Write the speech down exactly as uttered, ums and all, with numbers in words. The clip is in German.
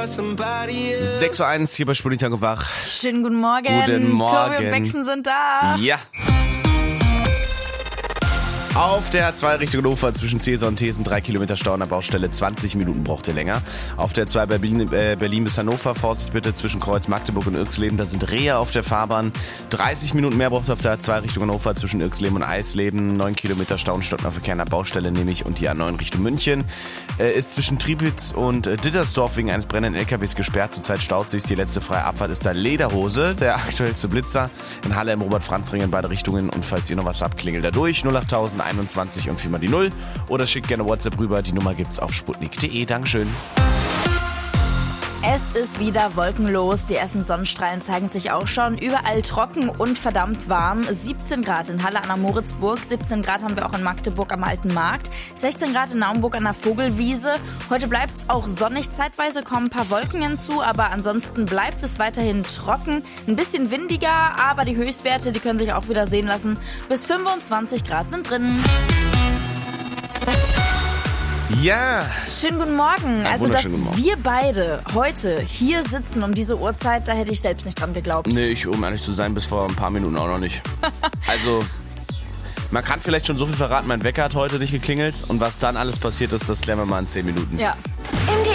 sechs Uhr eins hier bei Sputnik wach. Schönen guten Morgen. Guten Morgen. Tobi und Bexen sind da. Ja. Auf der A zwei Richtung Hannover zwischen Cäsar und Thesen drei Kilometer Stau an der Baustelle, zwanzig Minuten braucht ihr länger. Auf der zwei Berlin, äh, Berlin bis Hannover, Vorsicht bitte zwischen Kreuz Magdeburg und Irxleben, da sind Rehe auf der Fahrbahn. dreißig Minuten mehr braucht ihr auf der A zwei Richtung Hannover zwischen Irxleben und Eisleben. neun Kilometer Stau und Stocknerverkehr an der Baustelle nämlich und die A neun Richtung München. Äh, ist zwischen Trieblitz und äh, Dittersdorf wegen eines brennenden L K Ws gesperrt. Zurzeit staut sich, die letzte freie Abfahrt ist da Lederhose, der aktuellste Blitzer. In Halle im Robert-Franz-Ring in beide Richtungen und falls ihr noch was habt, klingelt da durch. null acht tausend einundzwanzig und viermal die Null. Oder schickt gerne WhatsApp rüber. Die Nummer gibt's auf sputnik punkt de. Dankeschön. Es ist wieder wolkenlos. Die ersten Sonnenstrahlen zeigen sich auch schon. Überall trocken und verdammt warm. siebzehn Grad in Halle an der Moritzburg. siebzehn Grad haben wir auch in Magdeburg am Alten Markt. sechzehn Grad in Naumburg an der Vogelwiese. Heute bleibt es auch sonnig. Zeitweise kommen ein paar Wolken hinzu, aber ansonsten bleibt es weiterhin trocken. Ein bisschen windiger, aber die Höchstwerte, die können sich auch wieder sehen lassen. Bis fünfundzwanzig Grad sind drin. Ja. Schönen guten Morgen. Ja, also, dass Morgen. wir beide heute hier sitzen um diese Uhrzeit, da hätte ich selbst nicht dran geglaubt. Nee, ich, um ehrlich zu sein, bis vor ein paar Minuten auch noch nicht. Also, man kann vielleicht schon so viel verraten, mein Wecker hat heute nicht geklingelt und was dann alles passiert ist, das klären wir mal in zehn Minuten. Ja.